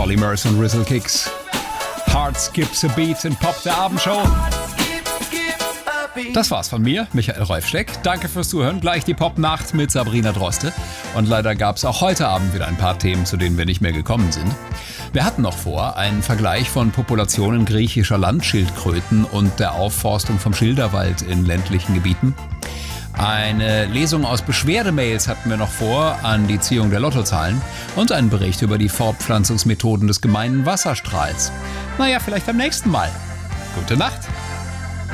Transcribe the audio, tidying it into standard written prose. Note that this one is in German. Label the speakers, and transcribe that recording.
Speaker 1: Polymers und Rizzle Kicks. Heart skips a beat in Pop der Abendshow. Das war's von mir, Michael Reufsteck. Danke fürs Zuhören. Gleich die Pop-Nacht mit Sabrina Droste. Und leider gab's auch heute Abend wieder ein paar Themen, zu denen wir nicht mehr gekommen sind. Wir hatten noch vor, einen Vergleich von Populationen griechischer Landschildkröten und der Aufforstung vom Schilderwald in ländlichen Gebieten. Eine Lesung aus Beschwerdemails hatten wir noch vor an die Ziehung der Lottozahlen und einen Bericht über die Fortpflanzungsmethoden des gemeinen Wasserstrahls. Naja, vielleicht beim nächsten Mal. Gute Nacht!